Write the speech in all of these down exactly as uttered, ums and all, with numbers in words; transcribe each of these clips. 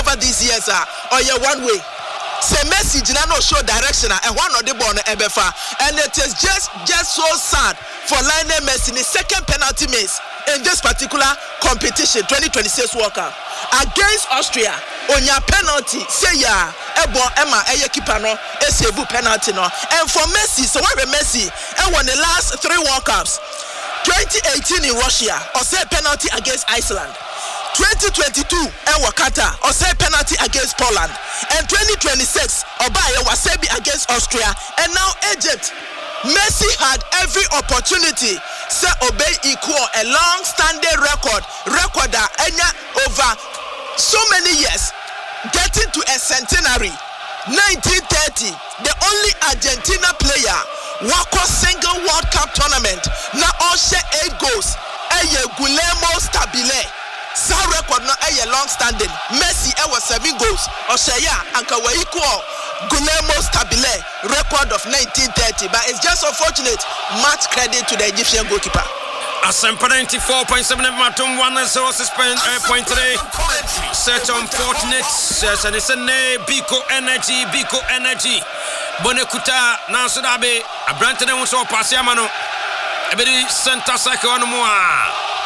over these years are or you one way. Say message na no show direction and one of the ball no ebefa. And it is just just so sad for Lionel Messi the second penalty miss in this particular competition twenty twenty-six World Cup against Austria. On your penalty, say ya, ebo Emma eye keeper no, esebu penalty no. And for Messi, so why Messi? And won the last three World Cups, twenty eighteen in Russia, or say penalty against Iceland. twenty twenty-two Ewa Qatar or say penalty against Poland, and twenty twenty-six Obaye was say against Austria, and now Egypt. Messi had every opportunity to obey equal a long-standing record record that over so many years, getting to a centenary. nineteen thirty, the only Argentina player walk a single World Cup tournament. Now all share eight goals. Eye Guillermo Stabile. Sa record no a long standing. Messi e was seven goals. Oshaya anka we equal Guillermo Stabile record of nineteen thirty. But it's just unfortunate. Much credit to the Egyptian goalkeeper. Asempa ninety-four point seven Matum one zero suspend point three. Search on Fortnite. Yes, and it's a Biko Energy, Biko Energy. Bonekuta Nansudabe. A Branton and so Pasiamano. A very center cycle on Moa.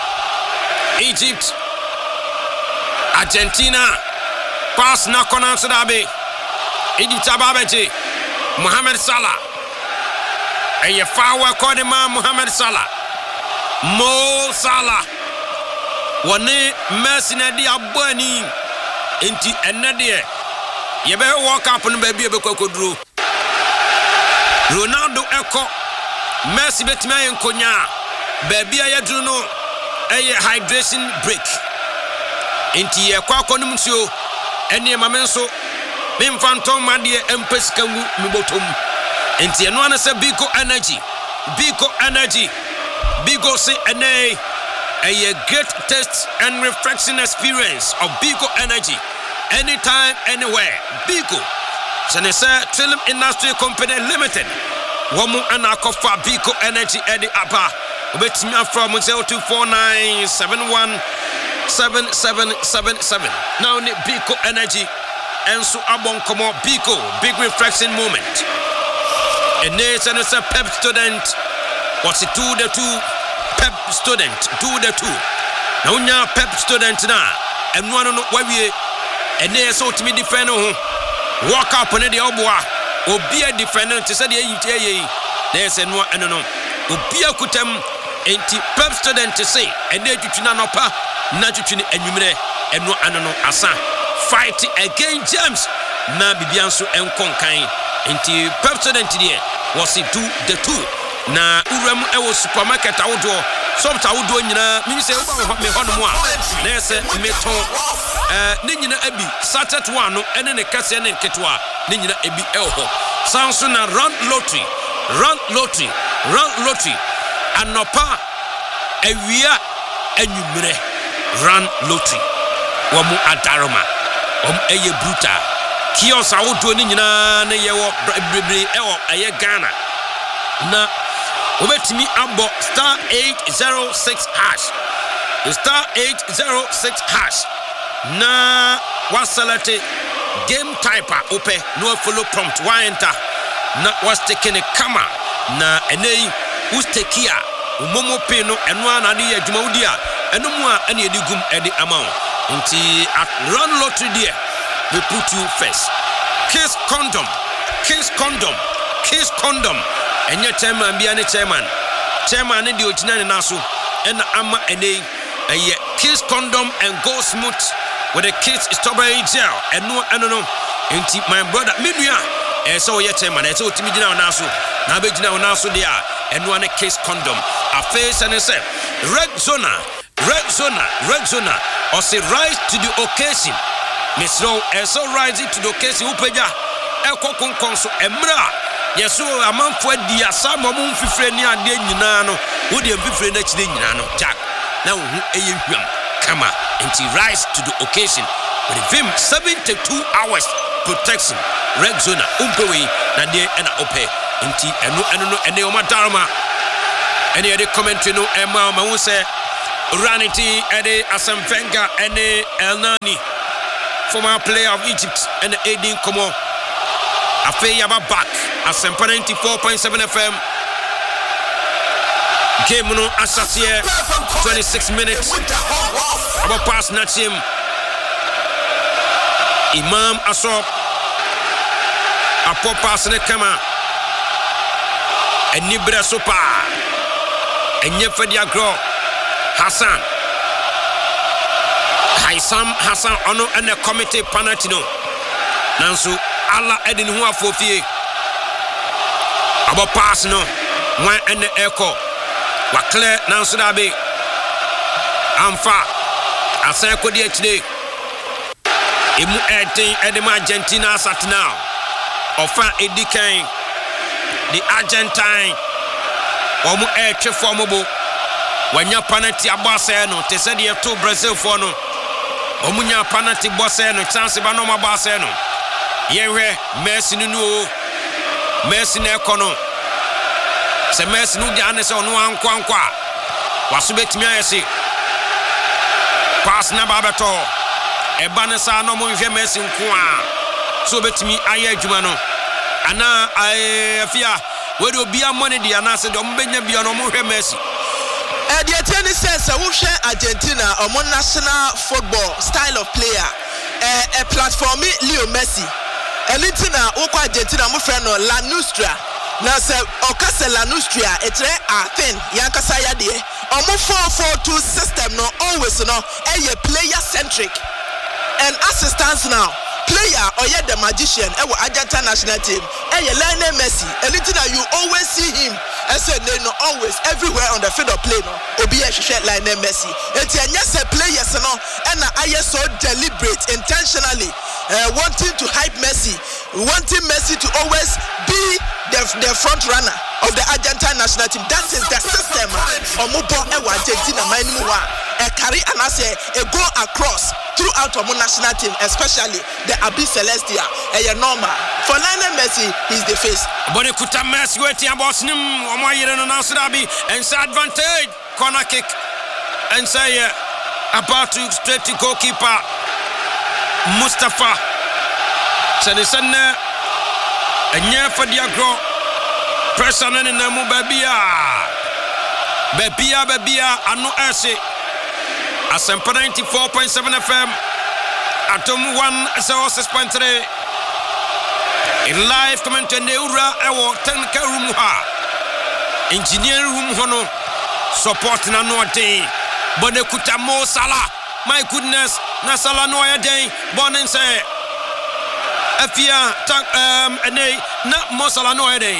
Egypt. Argentina pass Nakona Sudabe. Egypt Ababeji. Mohamed Salah. And your power Kodima Mohamed Salah. Mo Salah. Wane Messi na dia bani. Enti enade. Ye be walk up no baby be kokodro. Ronaldo eko. Messi betime yenkonya. Baby ayedru no. Eye hydration break. Enti ye kwa konum nsuo ene mamenso memfanton made empesika ngu mibotom. Enti eno ana se Biko Energy, Biko Energy, Biko say ene a great taste and refreshing experience of Biko Energy anytime anywhere. Biko Senesa Film Industry Company Limited womu anakofa Biko Energy edi apa obetimi from zero two four nine seven one seven seven seven seven. Now ni Biko Energy and so abon komo Biko big reflection moment. And it's a pep student. What's it two the two pep student do the two. Now nya pep student na and one no why we and they so to me defend walk up on the oboa or be a defender to say the there's no and no be a kutem anti pep student to say and they do not pa. Natutuni enwumre eno anono asa fight against James na bibianso enkonkan enti president die was it do the two na uram e wo supermarket awodo sobta awodo nyina mi se wo me hono mo a na se meton eh ne nyina abi satet one no ene ne kase ne nketwa ne nyina ebi elho sanso na run lottery run lottery run lottery anopa awia enwumre run lottery wamu adaroma om eye bruta kios awodo ni nyina ne ye wo brebre e wo eye Ghana na obetimi abo star eight zero six hash star eight zero six hash na wasalate game typer ope no follow prompt wa enter na was taking a camera na enei who's take here umomo pe no eno ana ne ye adwuma wudi a eno mu a ene edigum edi amount nti at run lottery there we put you first. Kiss condom kiss condom kiss condom enye chairman bia ne chairman chairman ne di ogina ne naso ena ama ene eye kiss condom and go smooth with a kiss strawberry gel eno eno no nti my brother menua e so ye chairman e so otimi gina na naso na be gina na naso dia eno ne kiss condom a face and say red zona red zona red zona or say rise to the occasion misro e so rise to the occasion upeja e kokonkon so emra yeso amanfo adi asamo mo mfifre ni ade nyina no wo de mfifre na chire nyina no jack na wo eye hwam kama anti rise to the occasion with vim seventy-two hours protection red zona umpewe na de na ope anti eno eno no ene o madarma ene e de commentary no ema ma wo say Ranity ede Asamfenga ene Elnani former player of Egypt and Aiding Komo. Afei yaba back Asempa ninety-four point seven F M. Game no asasiye twenty-six minutes. Aba pass Nachim. Imam Asop. Apo pass ne kama. Enibra sopa. Enye Fedi Agro. Hassan. Haisam Hassan ono ene committee panatino. Nansu Allah edin hu afofie. Abo pass no. Wan ene echo. Wa clear nansu dabe. Amfa. Asan kodi echide. Emu eten edema Argentina sat now. Ofa edikan. The Argentine. Omu etwe formobo. Wanya penalty abase no. Te said you to Brazil for no. Omu nya penalty bosse no. Chance ba no ma bosse no. Yenhwe Messi nu no. Messi na ekono. Se Messi nu dia ne se ono anko anko a. Waso betimi ayese. Pass na ba beto. Eba ne sa no mo hwe Messi nko a. So betimi aye adwuma no. Ana afia we do bia money dia na se do mo benya bia no mo hwe Messi. Eh the ten sense we share Argentina or national football style of player. Eh a platform Leo Messi. Elitina oko Argentina mo friend no La Nostra. Na se okase La Nostra etre a thing yankasa ya de. Omo four four two system no always no eh player centric. And assistance now. Player or yet the magician eh Argentina national team eh Lionel Messi. Elitina you always see him. I said they no always everywhere on the field of play no obi a hwehwe Lionel Messi. Enti anya say players no and I so deliberate intentionally uh, wanting to hype Messi, wanting Messi to always be the the front runner of the Argentine national team. That is the system. Omubo e wa Argentina manimu wa e carry and I say e go across throughout our national team, especially the Abi Celestia. E normal for Lionel Messi, he's the face. But kuta Messi waiting about him. Omo yere no Nasrabi and say advantage corner kick and say about to straight to goalkeeper Mustafa. Sanisana enya Fedi Agro pressure na na mu babia babia babia anu ase Asempa ninety-four point seven F M Atom one oh six point three in live commentary neura ewo technical room ha engineering room hono support na no dey bone kuta Mo Salah. My goodness, na Salah no ya dey bone say afia um ene na Mo Salah no ya dey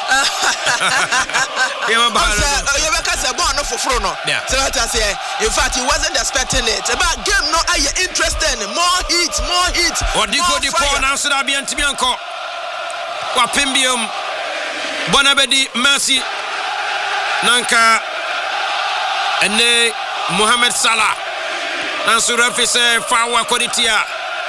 yeah, but you because a born for Frono. So what I say, in fact, he wasn't expecting it. But game no are you interested? More hits, more hits. What do you go the phone answer that be antibianco? What pimbium Bonabedi Messi Nanka Ene Mohamed Salah Nansu Refi say Fawa Koditia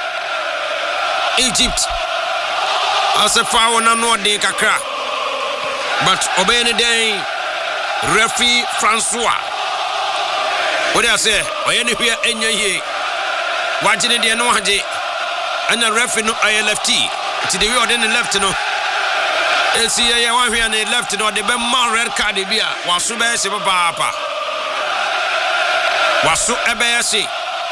Egypt as a Fawa Nano de Kakra. But obeying day, Referee Francois. What do I say? Or any here, any here. Watching it, no haji. And the referee no I left. To the way then the left no. And see, I want here and the left no. The bema red card be a was so bad, papa. Was so embarrassing.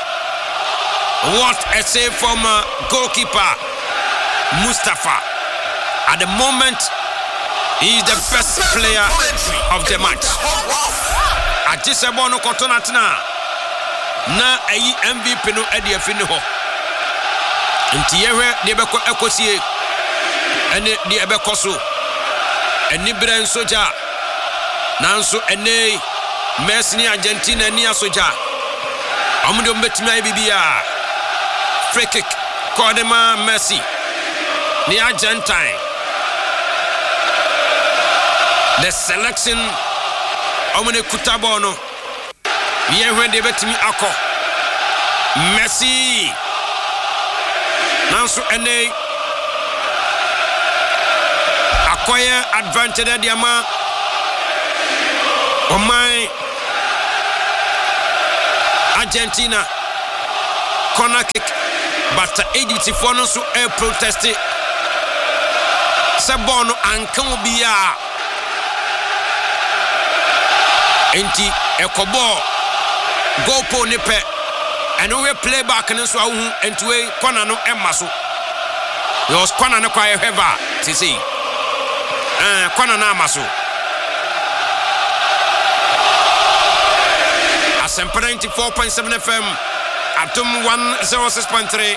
What a save from goalkeeper Mustafa. At the moment. He is the best player of the match. I just said, "Bono Cotonatina." Na ayi M V P no edi afini ho. Nti yewe de beko ekosie. Ene de ebeko so. Eni bren soja. Nanso ene Messi ni Argentina ni asoja. Amudo mbetimi ayi bibia. Free kick. Kodema Messi. Ni Argentine. The selection Omune Kutabono Yewen de Betimi Ako Messi Nansu Ene Acquire advantage Diama Omai Argentina corner kick but Egypt for no so air protest Sabono anka obia enti ekobo gopo ne pe eno we play back no so ahu enti we kona no emma so yos kona no kwa heva tisi eh kona na amaso Asempa ninety-four point seven F M Atom one oh six point three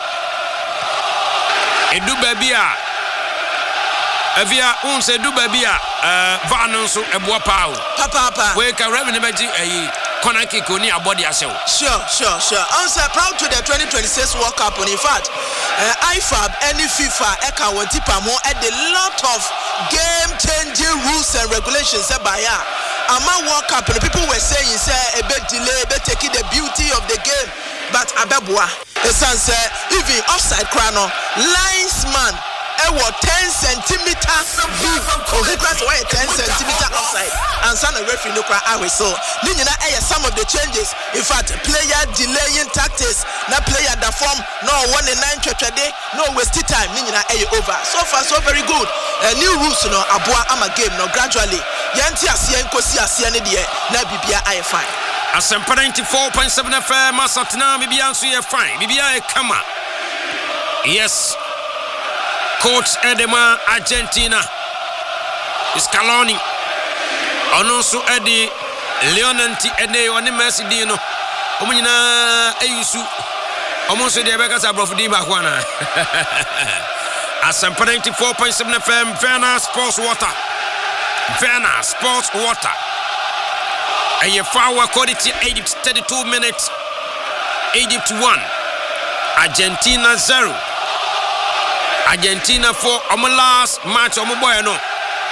Edu babia Avia unse edu babia eh vanu so eboa pao papa papa we ka revenue beji eh corner kick oni abodi asew sure sure sure answer proud to the twenty twenty-six World Cup. In fact uh, I F A B any FIFA eka wontipa mo at a lot of game changing rules and regulations by ya ama World Cup. People were saying say a bit delay, but taking the beauty of the game, but abeboa the sense even offside crown linesman ewo ten centimeter oh he cross away ten centimeter offside and son of referee no cry away so ni nyina eh some of the changes. In fact player delaying tactics na player that form no one in nine twetwede no waste time ni nyina eh over so far so very good. Uh, new rules no aboa ama game no gradually yanti asie nkosi asie ne de na bibia aye fine. Asempa ninety-four point seven F M Masatna bibia nso ye fine bibia e kama. Yes, coach Edema Argentina Scaloni ono so edi Leonanti ene oni Messi di no omo nyina ayusu omo so de beka sa brofudi ba kwa na Asempa ninety-four point seven F M Verna Sports Water Verna Sports Water aye fawa quality Egypt thirty-two minutes Egypt one Argentina zero Argentina for our last match on boy no.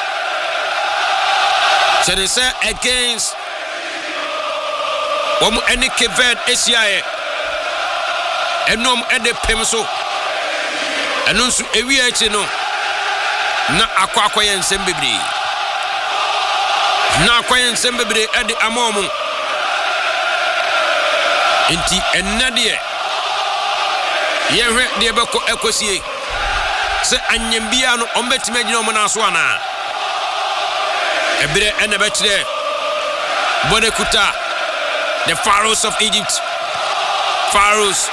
So they say against Omo any Kevet Asia enom ede pemso enunsu ewi achi no na akwa akwa nsem bebre na akwa nsem bebre ede amomo enti ennade ye hwe de beko ekosie se anyambia no ombetime gina omo na so ana ebere ene betire Bonekuta the Pharaohs of Egypt Pharaohs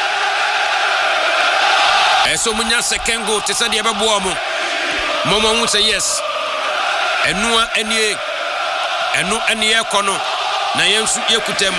eso munya second goal te se de bebo omo momo hu say yes enu anie enu anie kono na yensu yekutam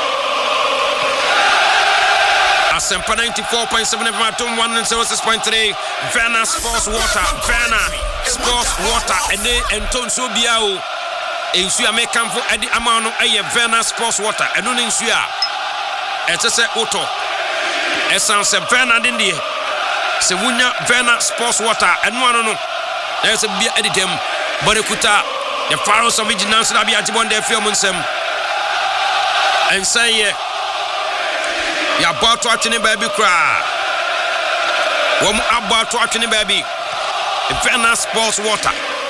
Asempa ninety-four point seven F M Atom one oh six point three Verna Sports Water Verna Sports Water ene enton so bia o ensu amekanfo edi amano eye Verna Sports Water eno ne nsu a etese auto essence Verna dindie se wunya Verna Sports Water eno ano no na se bia edi dem Bonekuta the Pharaohs of Egypt na bia jibon de film nsem and say ya bato atwene baby kra wom abato atwene baby Verna Sports Water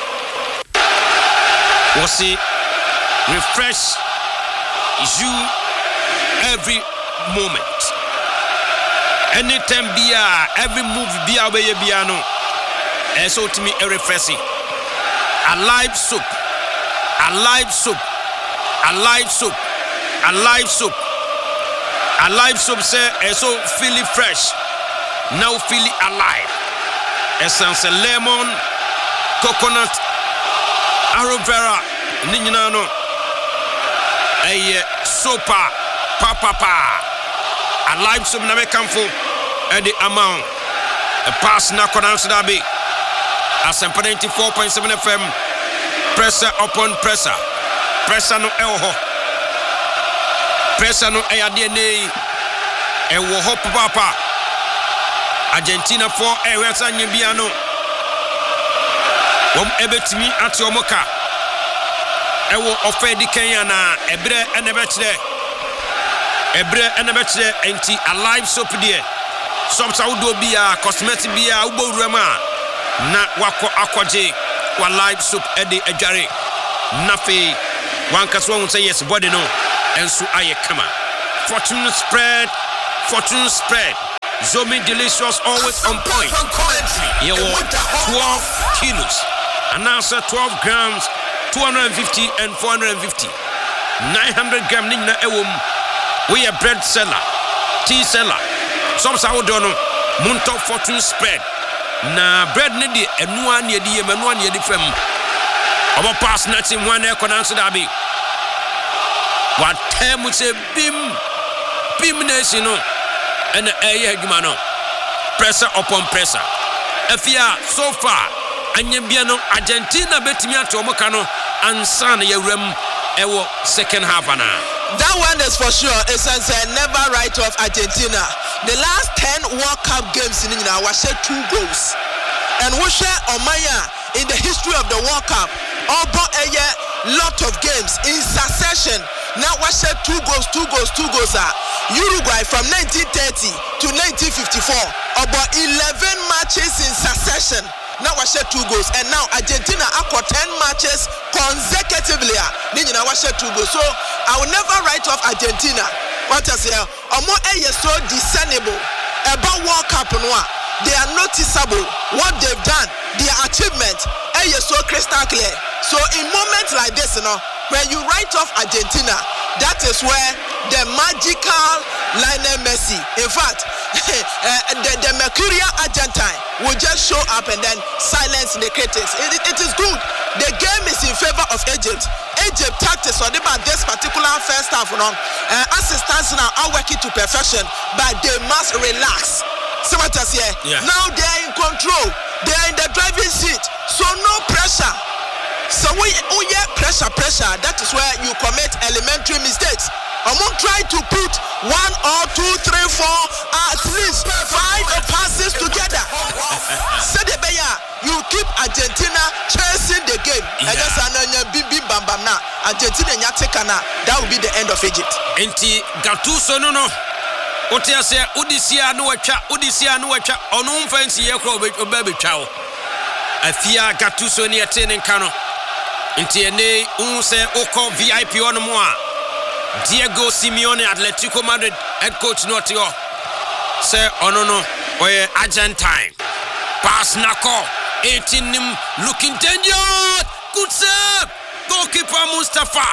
we see refresh you every moment anytime bia every move bia we bia no eso to me a refreshing a live soap a live soap a live soap a live soap a live soap say eso feel it fresh now feel it alive essence lemon coconut aloe vera ni nyina no eye sopa papa pa a live soap na mekamfo e the amount a pass na kodanso da be Asempa ninety-four point seven F M pressure upon pressure pressure no elho pressure no ayade nei e wo hop papa Argentina for e wesa nyebia no wom ebetimi ate omoka e wo ofedi Kenya na ebre enebe kire ebre enebe kire enti alive soap there somsa wodo bia cosmetic bia ubowurama na wako akwaje wa live soap ede adware nafe wankaso won say yes body no enso aye kama fortune spread fortune spread Zomi Delicious, always on point. You want twelve kilos, and answer twelve grams, two hundred fifty and four hundred fifty. nine hundred gram nina ewom. We a bread seller, tea seller. Some sourdough, Munto fortune spread. Na bread nidi enua ni edi emenua ni edi fem. Obo pass nothing one e konanso da bi. What time we say bim bim nation no. And eye adwuma no. Pressure upon pressure. Afia so far anyambia no Argentina betimi ato mo ka no ansa na yewram ewo second half ana. That one is for sure. It's a never write off Argentina. The last ten World Cup games in India was two goals. And we share Omaya in the history of the World Cup. Obo a lot of games in succession. Now we share two goals, two goals, two goals. Are Uruguay from nineteen thirty to nineteen fifty-four. About eleven matches in succession. Now we share two goals, and now Argentina after ten matches consecutively. Then you know we share two goals. So I will never write off Argentina. What I say, Omo is so discernible about World Cup noa. They are noticeable. What they've done, their achievement, is so crystal clear. So in moments like this, you know, when you write off Argentina, that is where the magical Lionel Messi, in fact, uh, the, the Mercurial Argentine will just show up and then silence the critics. It, it is good. The game is in favor of Egypt. Egypt tactics on about this particular first half, you know, uh, assistants now are working to perfection, but they must relax. So what I say, yeah. Now they are in control. They are in the driving seat. So no pressure. So we oh yeah, pressure, pressure. That is where you commit elementary mistakes. I'm gonna try to put one or two, three, four, at least five passes together. Say the beya, you keep Argentina chasing the game. Yeah. And just an bim bim bam bam na Argentina nyatekana. That will be the end of Egypt. Enti Gattuso no no. Otia say Odisia no atwa, Odisia no atwa. Onu mfansi ye kro obetwa wo. Afia Gattuso ne yete nka no. Enti ene un se oko V I P on mo a Diego Simeone Atletico Madrid head coach no tio say ono no oye Argentine pass nako eighteen nim looking dangerous. Good save, goalkeeper Mustafa,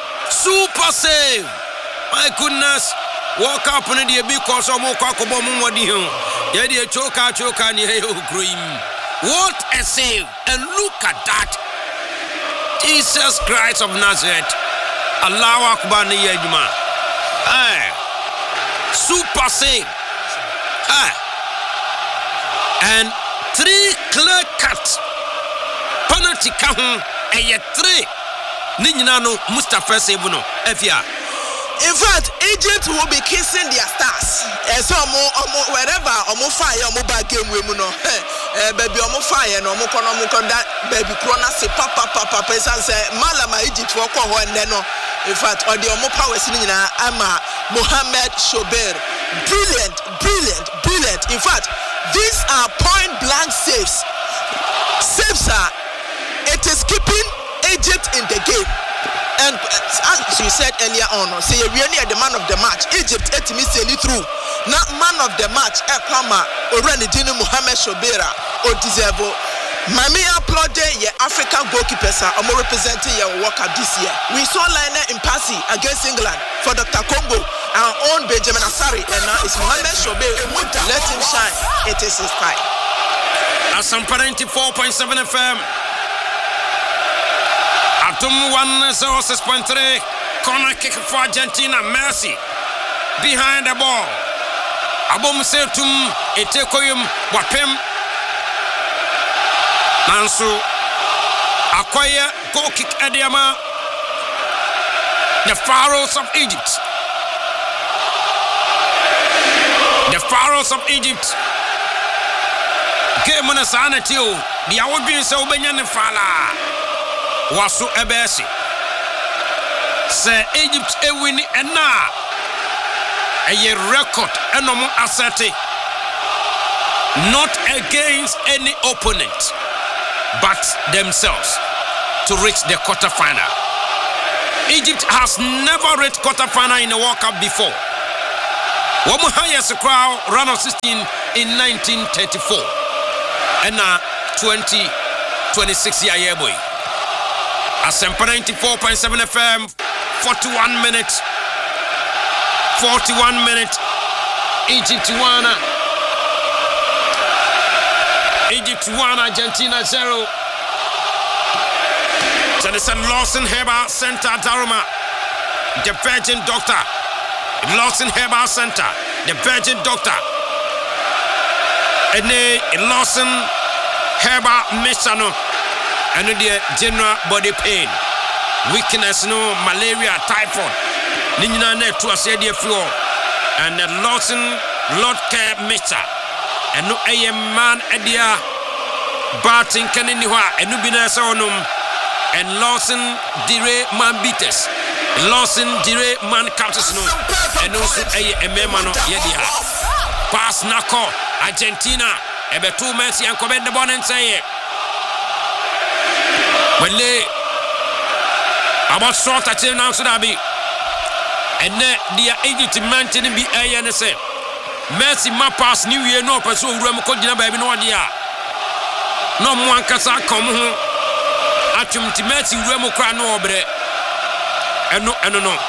super save. My goodness, World Cup on the big cause of Moko Kobomo Wadi. Yeah, the choka choka ni hey green. What a save! And look at that. Jesus Christ of Nazareth. Allahu Akbar ni yejuma. Hey. Super save. Hey. And three clear cuts. Penalty count and three. Ninyina no Mustafa save no. Efia. In fact, Egypt will be kissing their stars. And so, wherever omo fire omo bag game we no. Eh baby omo fire no omo kono omo kono that baby corona say papa papa person say malama Egypt for ko ho nne no. In fact, all the omo powers ni nyina ama Mohamed Shober. Brilliant, brilliant, brilliant. In fact, these are point blank saves. Saves are it is keeping Egypt in the game. And as you said earlier on, say we are the man of the match. Egypt eight me say through. Not man of the match. Ekwama already Dino Mohamed Shobera or deserve. Mami applauded your African goalkeepers are more representing your World Cup this year. We saw Lionel Impasi against England for Doctor Congo. Our own Benjamin Asari, and now it's Mohamed Shobera. Let him shine. It is his time. Asampa ninety-four point seven F M. Atum one zero six point three. Corner kick for Argentina. Messi behind the ball. Abom setum etekoyum wapem. Nansu acquire goal kick Ediama. The Pharaohs of Egypt. The Pharaohs of Egypt. Game on a sanatio. The hour being so benyan fala. Wasu ebesi. Say Egypt e win and na. A year record and no more asserting. Not against any opponent, but themselves to reach the quarterfinal. Egypt has never reached quarterfinal in a World Cup before. One highest crowd round of sixteen in nineteen thirty-four. And now twenty twenty-six year boy. Asempa ninety-four point seven F M, forty-one minutes. forty-one minutes. Egypt one. Egypt one, Argentina zero. Jonathan Lawson Herbal Center, Daruma. The Virgin Doctor. Lawson Herbal Center. The Virgin Doctor. And Lawson Herbal Mishano. And the general body pain. Weakness, no malaria, typhoid. Nina net to a sadia floor. And the Lawson Lord Care Mixture. And no a man Edia Barting Kaniniwa and Nubina Sonum. And Lawson Dire Man Beaters. Lawson Dire Man Captain and also a memano Yedia. Pass Nako, Argentina, Ebe two Messi and Comet the Bon and say it. Well, about short at now should I be. And then the agent to maintain be a N S A. Messi ma pass New Year no pursue Ramcodina baby no idea. No one casa come home. Atum Timeti Remo Crano Bre. And no, and no.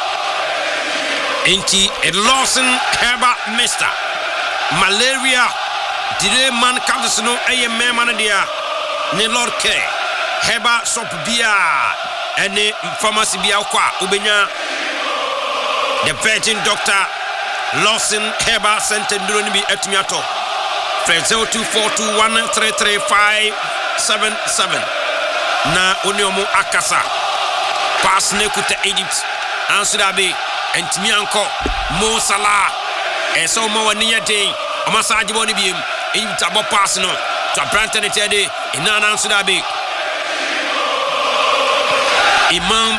Inti a Lawson Herba Mister Malaria Dire Man Captain a man dia Ne Lord K Herba Sop Bia and the pharmacy Bia Qua Ubenya the Virgin Doctor Lawson Herba Center Duranibi Etmiato Fred zero two four two one three three five seven seven Na Uniomu Akasa Pass Nekuta Egypt Ansurabi and Timianko Mo Salah and so more near day Amasaji Bonibim Egypt about passing on to a Branton Teddy in Nan Ansurabi Imam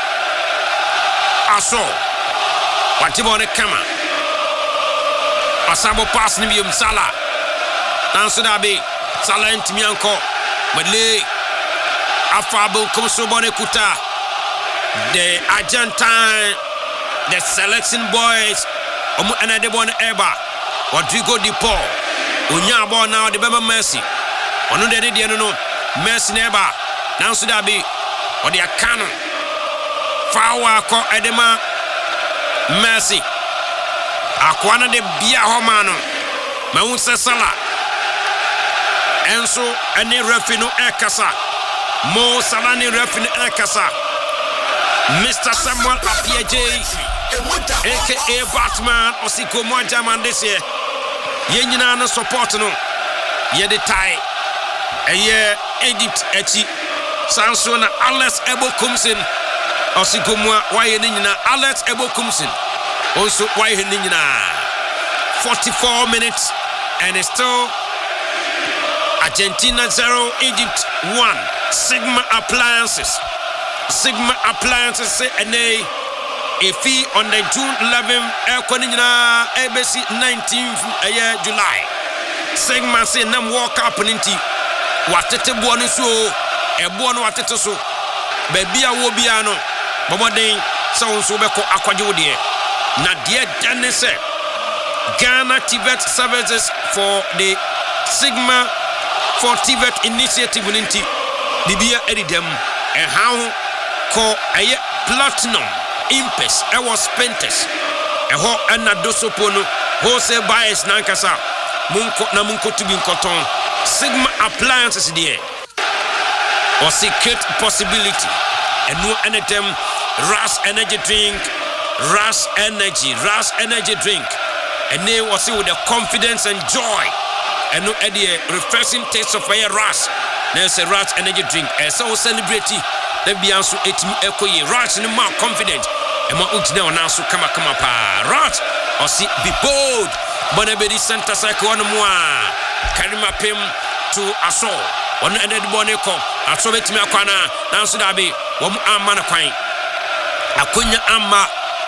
Aso Watibone Kama Asabo pass Nibium Salah Ansurabi Salah and Timianko Madle Afabo Komsobone Kuta the Argentine, the selection boys, Omu Anadebon Eba, Rodrigo Di Paul, Unyabo now the Bema Mercy, Onu de Diano, Mercy Neba, now Sudabi, or the Akano, Fawa Ko Edema, Mercy, Aquana de Bia Homano, Maunsa Sala, Enso, Ani Refino Ekasa, Mo Salani Refino Ekasa. Mister Samuel Apiaje, A K A Batman, Osiko Mojaman this year. Yenina no support no. Ye the tie. A year Egypt Echi. Sansona Alex Ebo Kumsin. Osiko Moa, why Nina Alex Ebo Kumsin. Also, why Nina. forty-four minutes and it's still Argentina zero, Egypt one. Sigma Appliances. Sigma Appliances say and a fee on the June eleventh, Elkonina A B C nineteenth a year July. Sigma say nam walk up into what it was so a born what it so. Baby, I will be ano. But day sounds so beko aquajodie. Nadia Dennis Ghana Tibet services for the Sigma for Tibet initiative in Bibia Edidem and how. Call a platinum impes I was pentes a ho and a dosopono wholesale buyers nankasa munko na munko to be cotton Sigma Appliances there or secret possibility and no anytime Ras energy drink Ras energy Ras energy drink and they was with the confidence and joy and no idea refreshing taste of a Ras there's a Ras energy drink and so celebrity. Let be answer it me echo ye right in more confident and my ujina on answer come come up right or see be bold Bonabedi Santa Cycle on moi Karima Pim to Aso one ended Boneko I saw it me akwana now so that be one amana quine Akunya Amma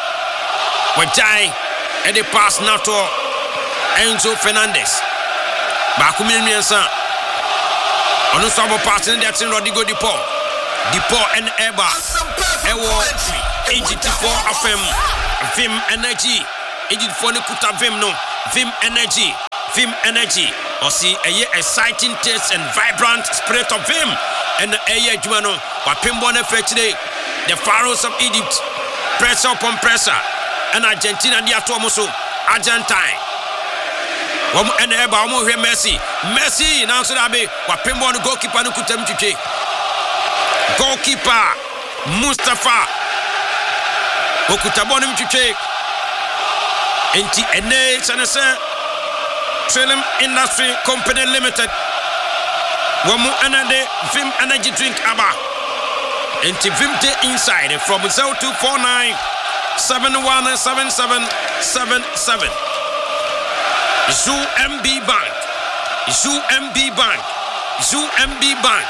Wajai and the pass Nato Enzo Fernandez Bakumi Miansa on the pass in that in Rodrigo Di Paul Dipo and Eba Ewo eighty-four F M Vim Energy Egypt for kuta Vim no Vim energy Vim energy or see a exciting taste and vibrant spirit of Vim and a Jumano Wapimbo today the Pharaohs of Egypt pressure upon pressure and Argentina dia Tomoso Argentine Wam and Eba Mo Messi Messi now so that be Wapimbo no goalkeeper no kutam chiche goalkeeper Mustafa Okutabonum chiche Enti ene sanese Trillium Industry Company Limited Wamu anade Vim energy drink aba Enti Vim de inside from zero two four nine seven one seven seven seven seven Zoo M B Bank Zoo M B Bank Zoo M B Bank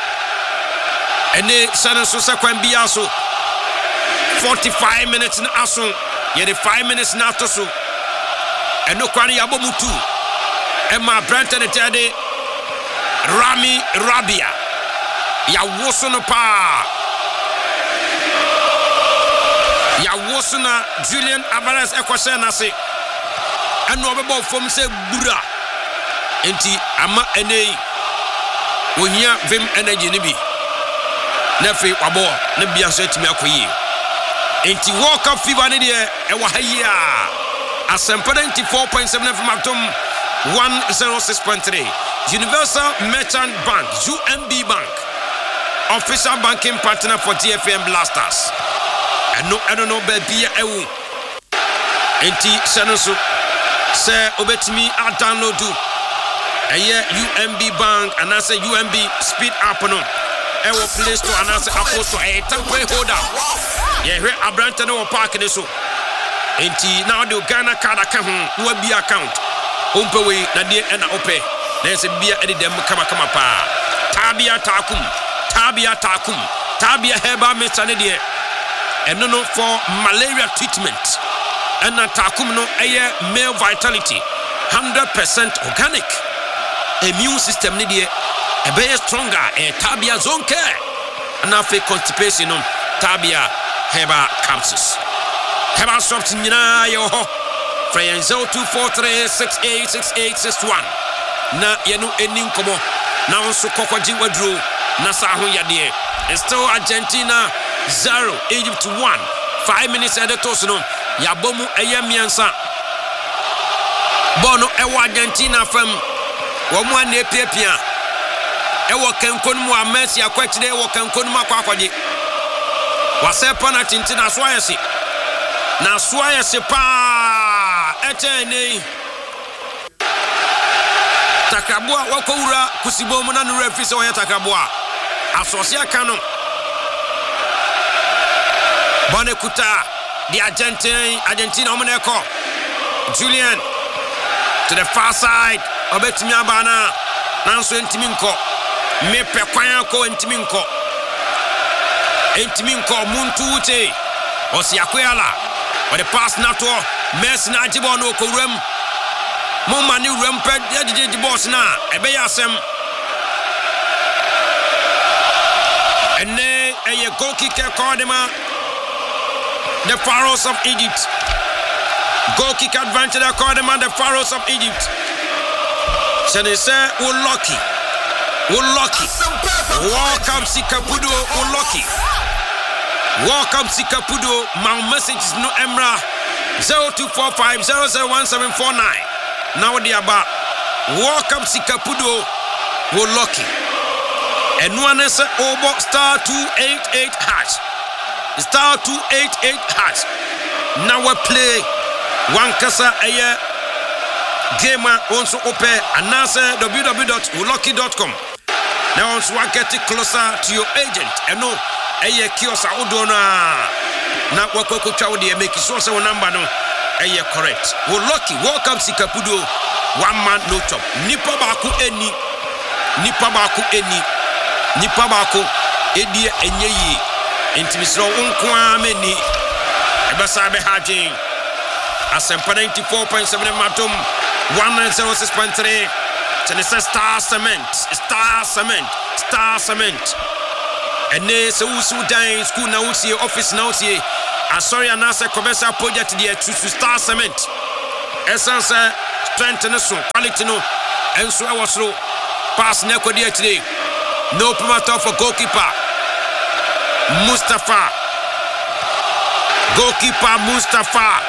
Ene sanese sakwan biaso forty-five minutes na aso Yet five minutes na to so and no kwani yabomutu Emma Branton etade Rami Rabia ya woso no pa ya woso na Julian Alvarez ekwose na se eno obebo fom se bura enti ama enei ohia Vim energy ni bi na fe wabo na bia so etimi akoyi Enti World Cup fever ni de e wa haia Asempa ninety-four point seven F M Atom one oh six point three Universal Merchant Bank U M B Bank official banking partner for T F M Blasters and no I don't know baby ewu Enti sanoso se obetimi a download do eye U M B Bank and I say U M B speed app no e wo Play Store and I say Apple Store e temporary holder Yeah, here Abranta no park in so. Enti now the Ghana card account, no be account. Umpe we na die na ope. There's a beer edit them kama kama pa. Tabia takum, tabia takum, tabia heba mechane die. And no for malaria treatment. And na takum no aye male vitality, one hundred percent organic. Immune system ni die e be stronger e tabia zone care. And na fe constipation no tabia Heba Capsules. Heba Soft Nina Yoho. Frayan zero two four three six eight six eight six one. Na Yanu Enin Komo. Now so Coco Jinwadru. Nasahu Yadie. And still Argentina zero. Egypt one. Five minutes at the Tosino. Yabomu Ayamiansa. Bono Ewa Argentina from Wamwane Pepia. Ewa Kenkonmu Messi a question Ewa Kenkonma Kwakwaji. Wase penalty na swayesi na swayesi pa etene takabua wakowura kusibomu na no referee so takabua asosia kanu Bonekuta the Argentine Argentina omeneko Julian to the far side obetimi abana nanso entimi nko mepe kwan ko entimi nko Entimi nko muntu ute Osiakwela or the pass nato Messi na jibo no kowram mo mani rampe yedide di boss na ebe yasem ene eye goal kicker Cordema the Pharaohs of Egypt goal kick advantage Cordema the Pharaohs of Egypt Shane say we lucky we lucky welcome Sikapudo we lucky Welcome Sikapudo. My message is no Emra zero two four five zero zero one seven four nine. Now they about welcome Sikapudo. We're lucky. And one is over star two eight eight hash. Star two eight eight hash. Now we play one kasa aye gamer also open and answer w w w dot lucky dot com. Now once we get it closer to your agent and no Eye kiosa udona na wakoko twa de make sure say number no eye correct. We lucky welcome Sikapudo one man no top. Nipa ba ku eni nipa ba ku eni nipa ba ku edi enye yi intimisro unko ameni ebasa be hajin Asempa ninety-four point seven Matum one oh six point three Tennessee Star Cement Star Cement Star Cement And they so so dying school now see office now see asɔre anaasɛ kɔbɛsa project deɛ tusu Star Cement ɛsan sɛ strength ne so quality no ɛnso ɛwɔ soro pass ne kɔdi akyire no promoter for goalkeeper Mustafa goalkeeper Mustafa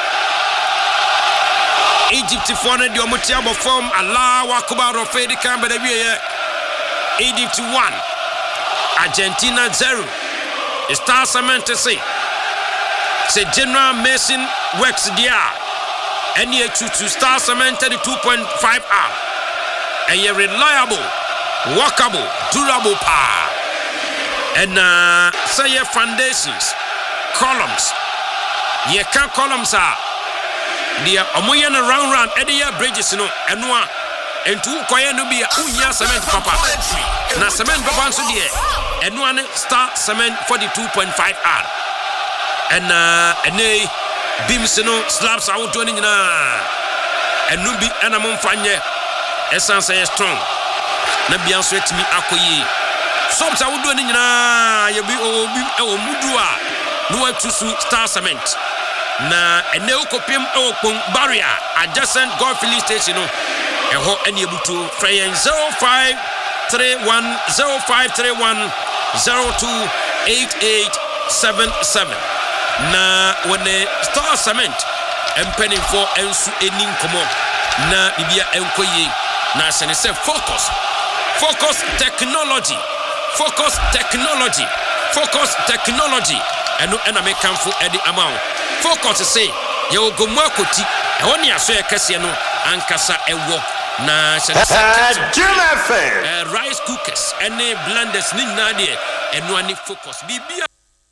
Egypt for ne di omutia bo form Allahu Akbar Rofedi Kamba de wiye Egypt one Argentina zero Star Cement say say General Mason works there any to to Star Cement the two point five R and you reliable workable durable power and uh say your foundations columns ye can columns are dia omoye no round round e dey bridges no eno a entu koye no bia unya cement papa na cement papa nso de eno ane Star Cement for the two point five R and uh ene beams no slabs awo do ni nyina enu bi ana mo mfanye essence is strong na bia nso etimi akoyi subs awo do ni nyina ye bi obi e o mudu a no atusu Star Cement na ene ukopim okpon barrier adjacent golf filling station no eho ene ebutu freyen zero five three one zero five three one zero two eight eight seven seven na when Star Cement empening for ensu enin komo na bibia enkoyi na se ne se focus focus technology focus technology focus technology eno ena me kanfo edi amount focus say ye ogomu akoti e woni aso e kase no ankasa ewo na se eh rice cookers ene blenders ni nyina de eno ani focus bibia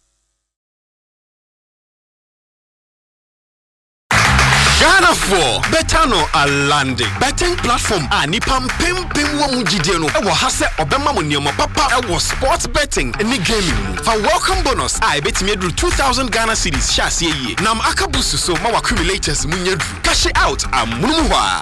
Ghana for Betano Alande betting platform a nipam pem pem wo mugidie no e wo ha se obema mo niam papa e wo sports betting ni gaming for welcome bonus a betimi eduru two thousand Ghana cedis sha se yi nam akabusu so ma accumulators munyaduru cash out amunum ho a